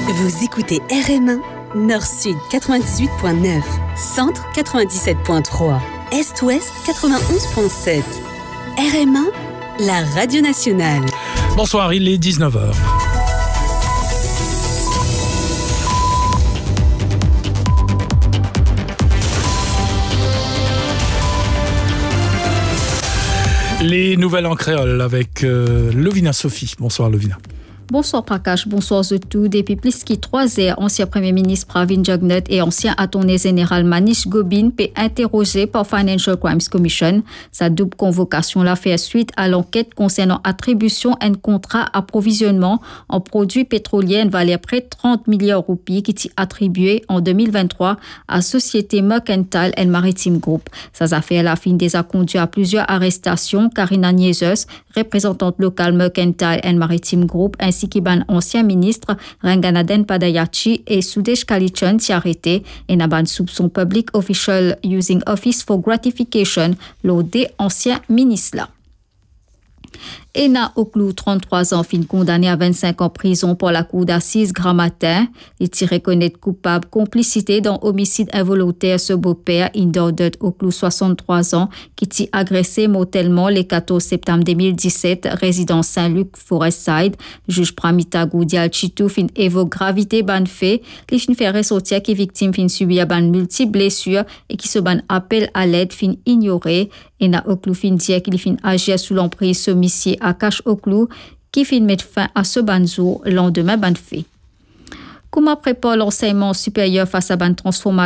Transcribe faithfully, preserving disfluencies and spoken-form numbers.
Vous écoutez R M un, Nord-Sud quatre-vingt-dix-huit point neuf, Centre quatre-vingt-dix-sept point trois, Est-Ouest quatre-vingt-onze point sept. R M un, la radio nationale. Bonsoir, il est dix-neuf heures. Les nouvelles en créole avec euh, Lovina Sophie. Bonsoir Lovina. Bonsoir Prakash, bonsoir à tous. Depuis plus de trois heures, ancien Premier ministre Pravin Jugnauth et ancien attorney général Manish Gobin peut interroger par Financial Crimes Commission. Sa double convocation l'a fait suite à l'enquête concernant attribution d'un contrat approvisionnement en produits pétroliers de valeur près de trente milliards de roupies qui est attribué en deux mille vingt-trois à Société Mercantile and Maritime Group. Ces affaires la fin des a conduit à plusieurs arrestations. Karina Niezus, représentante locale Mercantile and Maritime Group, ainsi ainsi qu'un ancien ministre Ranganaden Padayachi et Sudesh Kalichan s'y arrêté et n'a pas de soupçon public official using office for gratification l'au des anciens ministres là. Ena Oklou, trente-trois ans, fin condamné à vingt-cinq ans de prison pour la cour d'assises grand matin. Il est reconnaître coupable complicité dans homicide involontaire ce beau-père Indordut Oklou, soixante-trois ans, qui a agressé mortellement le quatorze septembre deux mille dix-sept, résident Saint-Luc, Forestside. Juge Pramita Goudial Chitou fin évoque gravité ban fait. Il fin fait ressortir que victime fin subir ban multiples blessures et qui se ban appel à l'aide fin ignoré. Ena Oklou fin dire qu'il fin agir sous l'emprise ce monsieur à Cache Oklou qui fin mettre fin à ce banzo lendemain ban fait. Comment prépare l'enseignement supérieur face à ban transformation